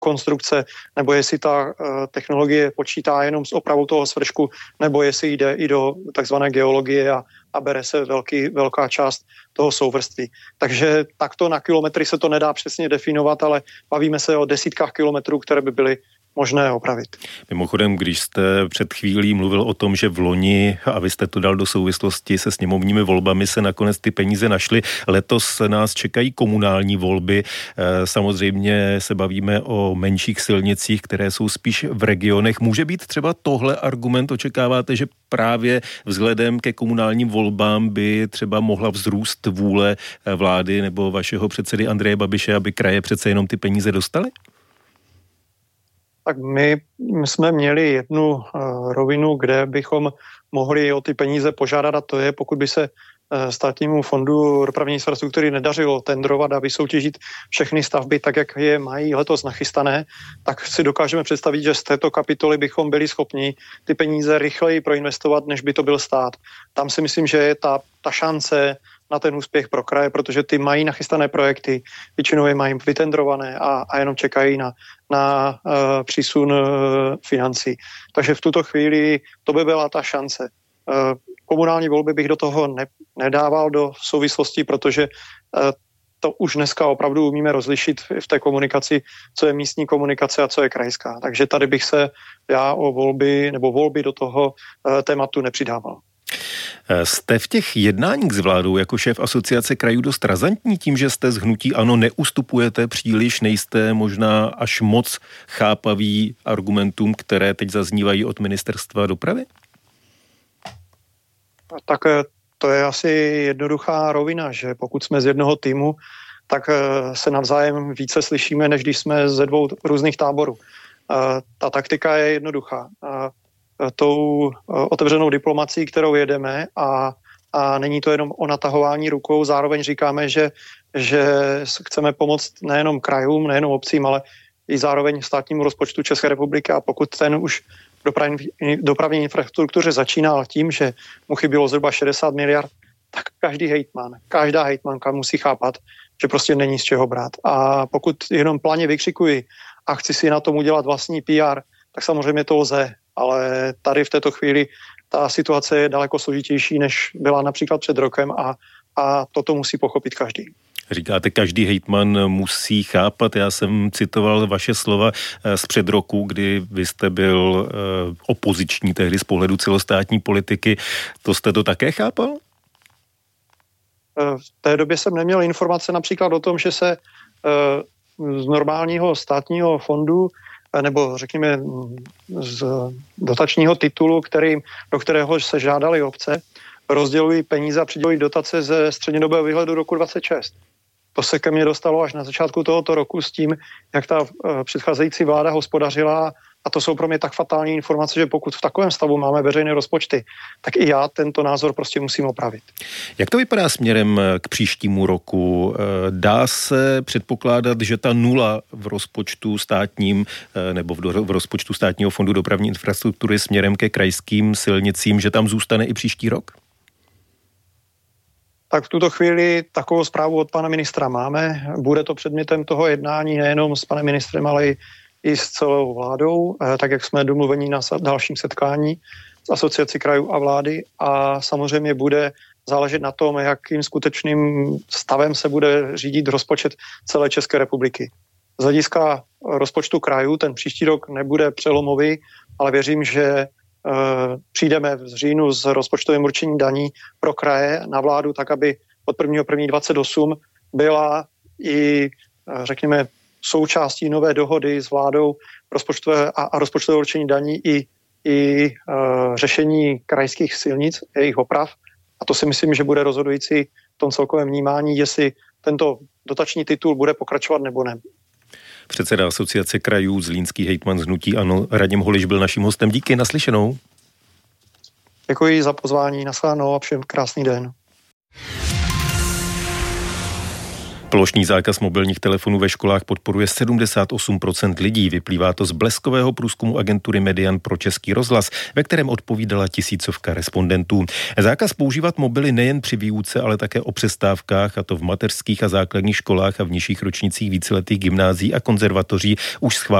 konstrukce, nebo jestli ta technologie počítá jenom s opravou toho svršku, nebo jestli jde i do takzvané geologie a bere se velká část toho souvrství. Takže takto na kilometry se to nedá přesně definovat, ale bavíme se o desítkách kilometrů, které by byly možné opravit. Mimochodem, když jste před chvílí mluvil o tom, že v loni, a vy jste to dal do souvislosti se sněmovními volbami, se nakonec ty peníze našly. Letos nás čekají komunální volby. Samozřejmě se bavíme o menších silnicích, které jsou spíš v regionech. Může být třeba tohle argument, očekáváte, že právě vzhledem ke komunálním volbám by třeba mohla vzrůst vůle vlády nebo vašeho předsedy Andreje Babiše, aby kraje přece jenom ty peníze dostaly? Tak my jsme měli jednu rovinu, kde bychom mohli o ty peníze požádat, a to je, pokud by se Státnímu fondu dopravní infrastruktury nedařilo tendrovat a vysoutěžit všechny stavby tak, jak je mají letos nachystané, tak si dokážeme představit, že z této kapitoly bychom byli schopni ty peníze rychleji proinvestovat, než by to byl stát. Tam si myslím, že je ta šance na ten úspěch pro kraje, protože ty mají nachystané projekty, většinou je mají vytendrované a jenom čekají na přísun financí. Takže v tuto chvíli to by byla ta šance. Komunální volby bych do toho nedával do souvislostí, protože to už dneska opravdu umíme rozlišit v té komunikaci, co je místní komunikace a co je krajská. Takže tady bych se já o volby do toho tématu nepřidával. Jste v těch jednáních s vládou jako šéf asociace krajů dost razantní tím, že jste z hnutí ANO neustupujete příliš, nejste možná až moc chápaví argumentům, které teď zaznívají od ministerstva dopravy? Tak to je asi jednoduchá rovina, že pokud jsme z jednoho týmu, tak se navzájem více slyšíme, než když jsme ze dvou různých táborů. Ta taktika je jednoduchá. Tou otevřenou diplomací, kterou jedeme a není to jenom o natahování rukou, zároveň říkáme, že chceme pomoct nejenom krajům, nejenom obcím, ale i zároveň státnímu rozpočtu České republiky, a pokud ten už dopravní infrastruktuře začínal tím, že mu chybělo zhruba 60 miliard, tak každá hejtmanka musí chápat, že prostě není z čeho brát. A pokud jenom planě vykřikuji a chci si na tom udělat vlastní PR, tak samozřejmě to lze, ale tady v této chvíli ta situace je daleko složitější, než byla například před rokem a toto musí pochopit každý. Říkáte, každý hejtman musí chápat. Já jsem citoval vaše slova z před roku, kdy vy jste byl opoziční tehdy z pohledu celostátní politiky. To jste to také chápal? V té době jsem neměl informace například o tom, že se z normálního státního fondu nebo řekněme z dotačního titulu, do kterého se žádali obce, rozdělují peníze a přidělují dotace ze střednědobého výhledu roku 2026. To se ke mně dostalo až na začátku tohoto roku s tím, jak ta předcházející vláda hospodařila, a to jsou pro mě tak fatální informace, že pokud v takovém stavu máme veřejné rozpočty, tak i já tento názor prostě musím opravit. Jak to vypadá směrem k příštímu roku? Dá se předpokládat, že ta nula v rozpočtu státním nebo v rozpočtu Státního fondu dopravní infrastruktury směrem ke krajským silnicím, že tam zůstane i příští rok? Tak v tuto chvíli takovou zprávu od pana ministra máme. Bude to předmětem toho jednání nejenom s panem ministrem, ale i s celou vládou, tak jak jsme domluveni na dalším setkání s asociací krajů a vlády, a samozřejmě bude záležet na tom, jakým skutečným stavem se bude řídit rozpočet celé České republiky. Z hlediska rozpočtu krajů ten příští rok nebude přelomový, ale věřím, že přijdeme v říjnu s rozpočtovým určením daní pro kraje na vládu, tak aby od 1.1.28 byla i, řekněme, součástí nové dohody s vládou rozpočtové a rozpočtové určení daní i řešení krajských silnic, jejich oprav. A to si myslím, že bude rozhodující v tom celkovém vnímání, jestli tento dotační titul bude pokračovat nebo ne. Předseda asociace krajů, zlínský hejtman z hnutí ANO, Radim Holiš byl naším hostem. Díky, naslyšenou. Děkuji za pozvání, nashledanou a všem krásný den. Plošný zákaz mobilních telefonů ve školách podporuje 78% lidí. Vyplývá to z bleskového průzkumu agentury Median pro Český rozhlas, ve kterém odpovídala tisícovka respondentů. Zákaz používat mobily nejen při výuce, ale také o přestávkách, a to v mateřských a základních školách a v nižších ročnících víceletých gymnázií a konzervatoří už schválil